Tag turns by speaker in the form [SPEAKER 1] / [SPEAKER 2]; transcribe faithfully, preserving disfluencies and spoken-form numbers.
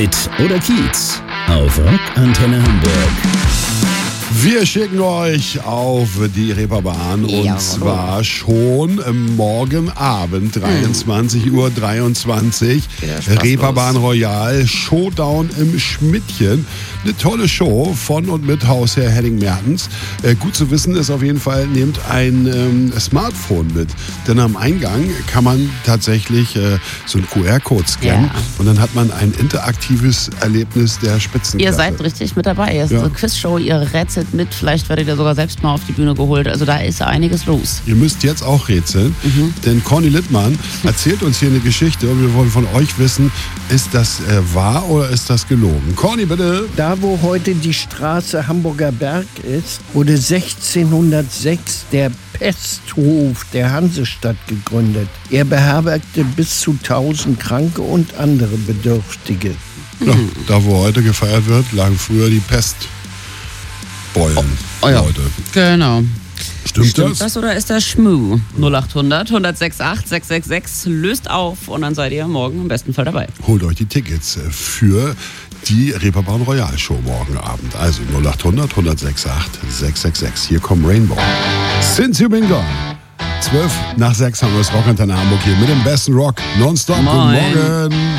[SPEAKER 1] Streit oder Kiez auf Rockantenne Hamburg.
[SPEAKER 2] Wir schicken euch auf die Reeperbahn und
[SPEAKER 3] Ja,
[SPEAKER 2] zwar schon morgen Abend, dreiundzwanzig Uhr dreiundzwanzig. Reeperbahn Royal, Showdown im Schmidtchen. Eine tolle Show von und mit Hausherr Henning Mertens. Äh, gut zu wissen ist auf jeden Fall, nehmt ein ähm, Smartphone mit. Denn am Eingang kann man tatsächlich äh, so einen Q R-Code scannen
[SPEAKER 3] Ja.
[SPEAKER 2] und dann hat man ein interaktives Erlebnis der Spitzenklasse.
[SPEAKER 3] Ihr seid richtig mit dabei. Es ist
[SPEAKER 2] Ja.
[SPEAKER 3] eine Quizshow, ihr rätselt mit. Vielleicht werdet ihr sogar selbst mal auf die Bühne geholt. Also da ist einiges los.
[SPEAKER 2] Ihr müsst jetzt auch rätseln,
[SPEAKER 3] Mhm.
[SPEAKER 2] denn Conny Littmann erzählt uns hier eine Geschichte und wir wollen von euch wissen, ist das äh, wahr oder ist das gelogen? Conny, bitte.
[SPEAKER 4] Da, wo heute die Straße Hamburger Berg ist, wurde sechzehnhundertsechs der Pesthof der Hansestadt gegründet. Er beherbergte bis zu tausend Kranke und andere Bedürftige.
[SPEAKER 2] Ja, da, wo heute gefeiert wird, lagen früher die Pestbeulen.
[SPEAKER 3] Oh ja.
[SPEAKER 2] Leute.
[SPEAKER 3] Genau.
[SPEAKER 2] Stimmt,
[SPEAKER 3] Stimmt
[SPEAKER 2] das?
[SPEAKER 3] das oder ist das Schmu? null acht hundert, hundertsechsundachtzig, sechshundertsechsundsechzig löst auf und dann seid ihr morgen im besten Fall dabei.
[SPEAKER 2] Holt euch die Tickets äh, für die Reeperbahn Royal Show morgen Abend. Also null acht hundert, hundertsechsundachtzig, sechshundertsechsundsechzig. Hier kommt Rainbow. Since you been gone. zwölf nach sechs haben wir das Rockantenne Hamburg hier mit dem besten Rock. Nonstop. Guten
[SPEAKER 3] Moin.
[SPEAKER 2] Morgen.